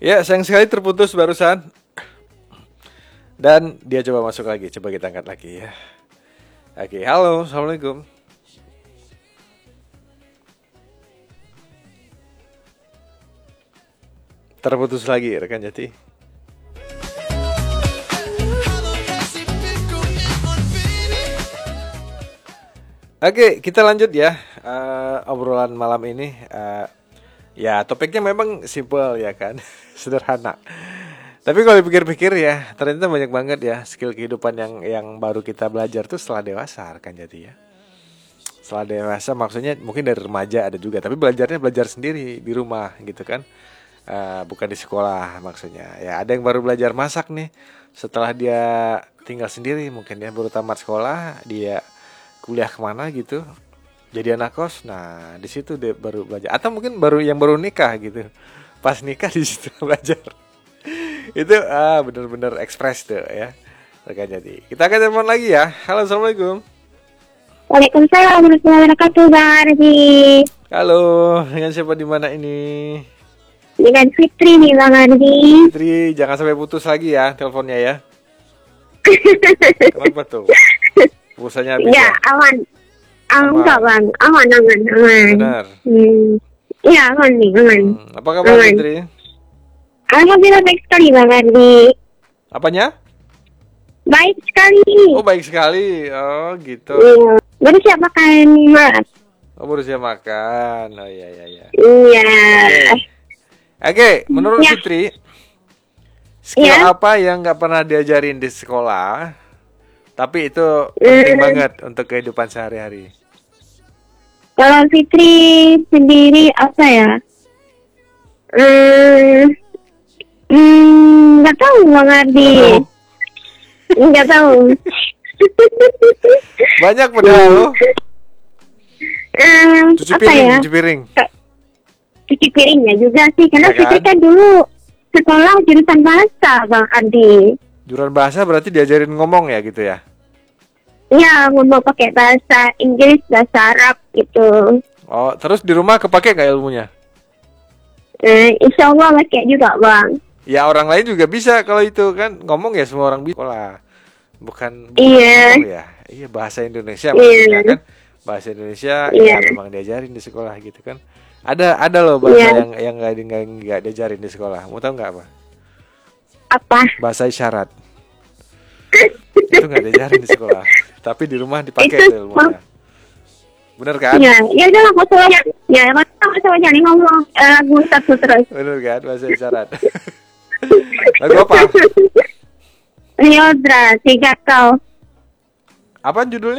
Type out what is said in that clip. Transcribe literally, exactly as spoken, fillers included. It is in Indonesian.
Ya, sayang sekali terputus barusan. Dan dia coba masuk lagi. Coba kita angkat lagi ya. Oke, halo, assalamualaikum. Terputus lagi rekan Jati. Oke, kita lanjut ya uh, obrolan malam ini. Uh, ya, topiknya memang simple ya kan, sederhana. Tapi kalau dipikir-pikir ya, ternyata banyak banget ya skill kehidupan yang yang baru kita belajar tuh setelah dewasa kan jadi ya. Setelah dewasa maksudnya mungkin dari remaja ada juga, tapi belajarnya belajar sendiri di rumah gitu kan. Uh, bukan di sekolah maksudnya. Ya, ada yang baru belajar masak nih setelah dia tinggal sendiri mungkin ya, baru tamat sekolah, dia kuliah kemana gitu, jadi anak kos. Nah di situ dia baru belajar, atau mungkin baru yang baru nikah gitu, pas nikah di situ belajar. Itu ah benar-benar ekspres tuh ya. Oke, jadi kita akan telepon lagi ya. Halo, assalamualaikum. Waalaikumsalam warahmatullahi wabarakatuh, Bang Ardi. Halo, dengan siapa di mana ini? Dengan Fitri nih, Bang Ardi. Fitri, jangan sampai putus lagi ya teleponnya ya. Kenapa tuh? Pulsanya habis ya, ya? aman. Enggak, Bang. Aman, aman, aman. Benar. Hmm. Ya, aman nih, aman. Hmm, apa kabar aman. Fitri? Alhamdulillah baik sekali, Bang Ardi. Apanya? Baik sekali. Oh, baik sekali. Oh, gitu. Iya. Baru siap makan, Mas. Oh, baru siap makan. Oh, iya, iya, iya. Iya. Oke, okay, menurut ya. Fitri, skill ya. apa yang nggak pernah diajarin di sekolah, tapi itu penting mm. banget untuk kehidupan sehari-hari? Kalau Fitri sendiri apa ya? Hmm, hmm, nggak tahu Bang Ardi. Nggak tahu. Banyak padahal loh. Um, cuci apa piring, ya? cuci piring. Cuci piringnya juga sih, karena ya Fitri kan? kan dulu sekolah jurusan bahasa, Bang Ardi. Jurusan bahasa berarti diajarin ngomong ya gitu ya? Iya, ngomong pakai bahasa Inggris, bahasa Arab gitu. Oh, terus di rumah kepake nggak ilmunya? Eh, insya Allah pakai juga, Bang. Ya, orang lain juga bisa kalau itu kan, ngomong ya semua orang bisa lah. Bukan, bukan iya. ngomong ya. Iya, bahasa Indonesia maksudnya iya. kan. Bahasa Indonesia iya. ya memang diajarin di sekolah gitu kan. Ada ada loh bahasa yeah. yang yang nggak nggak diajarin di sekolah. Mau tahu nggak apa? Apa? Bahasa isyarat. Itu nggak diajarin di sekolah, tapi di rumah dipakai itu ilmunya. Bener kan? Iya, ya udah nggak usah banyak. Ya nggak usah banyak nih ngomong lagu uh, satu terus. Bener kan bahasa isyarat? Lagu apa? Riodra, tiga kau. Apa judulnya?